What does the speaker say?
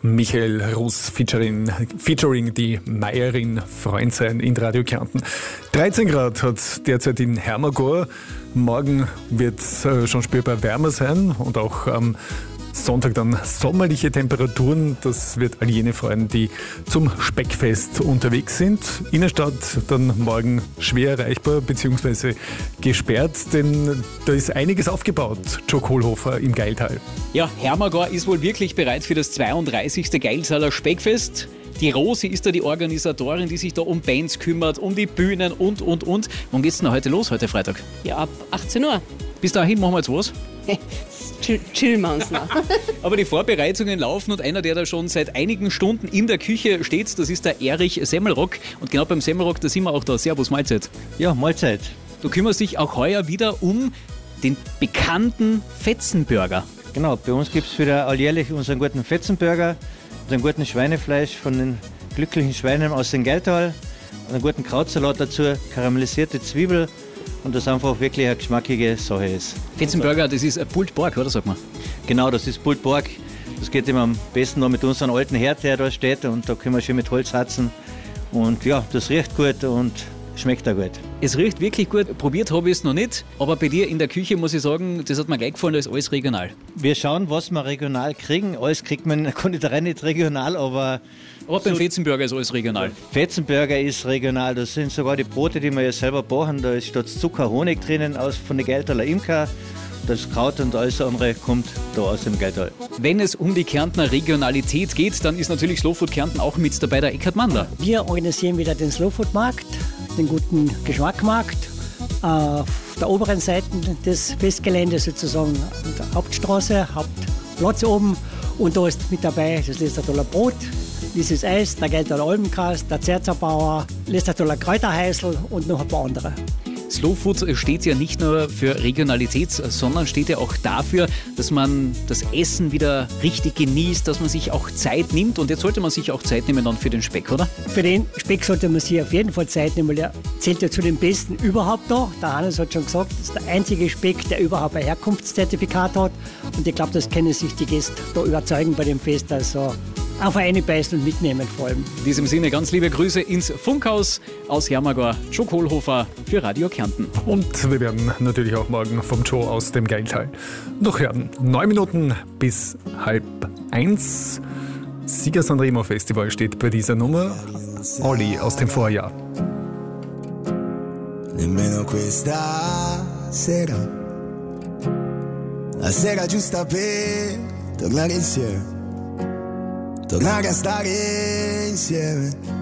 Michael Russ featuring die Meierin Freund sein in Radio Kärnten. 13 Grad hat derzeit in Hermagor. Morgen wird es schon spürbar wärmer sein und auch am Sonntag dann sommerliche Temperaturen. Das wird all jene freuen, die zum Speckfest unterwegs sind. Innenstadt dann morgen schwer erreichbar bzw. gesperrt, denn da ist einiges aufgebaut. Joe Kohlhofer im Geiltal. Ja, Hermagor ist wohl wirklich bereit für das 32. Geiltaler Speckfest. Die Rosi ist da die Organisatorin, die sich da um Bands kümmert, um die Bühnen und. Wann geht's denn heute los, heute Freitag? Ja, ab 18 Uhr. Bis dahin machen wir jetzt was? Chillen wir uns noch. Aber die Vorbereitungen laufen und einer, der da schon seit einigen Stunden in der Küche steht, das ist der Erich Semmelrock. Und genau beim Semmelrock, da sind wir auch da. Servus, Mahlzeit. Ja, Mahlzeit. Du kümmerst dich auch heuer wieder um den bekannten Fetzenburger. Genau, bei uns gibt es wieder alljährlich unseren guten Fetzenburger, unseren guten Schweinefleisch von den glücklichen Schweinen aus dem Geiltal, einen guten Krautsalat dazu, karamellisierte Zwiebel und das einfach wirklich eine geschmackige Sache ist. Fetzenburger, das ist ein Pulled Pork, oder sagt man? Genau, das ist Pulled Pork. Das geht immer am besten noch mit unserem alten Herd, der da steht, und da können wir schön mit Holz hatzen. Und ja, das riecht gut und schmeckt auch gut. Es riecht wirklich gut. Probiert habe ich es noch nicht, aber bei dir in der Küche muss ich sagen, das hat mir gleich gefallen, da ist alles regional. Wir schauen, was wir regional kriegen. Alles kriegt man in der Konditorei nicht regional, aber beim Fetzenburger ist alles regional. Fetzenburger ist regional. Das sind sogar die Brote, die wir ja selber backen. Da ist statt Zucker Honig drinnen von der Geiltaler Imker. Das Kraut und alles andere kommt da aus dem Geiltal. Wenn es um die Kärntner Regionalität geht, dann ist natürlich Slow Food Kärnten auch mit dabei, der Eckhard Mandler. Wir organisieren wieder den Slow Food Markt, den guten Geschmackmarkt. Auf der oberen Seite des Festgeländes sozusagen an der Hauptstraße, Hauptplatz oben. Und da ist mit dabei das Lestertoller Brot, dieses Eis, der Geiltaler Albenkast, der Zerzabauer, Lestertoller Kräuterheißel und noch ein paar andere. Slow Food steht ja nicht nur für Regionalität, sondern steht ja auch dafür, dass man das Essen wieder richtig genießt, dass man sich auch Zeit nimmt. Und jetzt sollte man sich auch Zeit nehmen dann für den Speck, oder? Für den Speck sollte man sich auf jeden Fall Zeit nehmen, weil er zählt ja zu den besten überhaupt da. Der Hannes hat schon gesagt, das ist der einzige Speck, der überhaupt ein Herkunftszertifikat hat. Und ich glaube, das können sich die Gäste da überzeugen bei dem Fest. Also auf eine beißen und mitnehmen vor allem. In diesem Sinne ganz liebe Grüße ins Funkhaus aus Hermagor, Joe Kohlhofer für Radio Kärnten. Und wir werden natürlich auch morgen vom Joe aus dem Geiltal noch hören. 9 Minuten bis 12:30. Sieger Sanremo Festival steht bei dieser Nummer. Olli aus dem Vorjahr. Nemmeno questa sera, la sera giusta per tornare insieme. Tornare a stare insieme.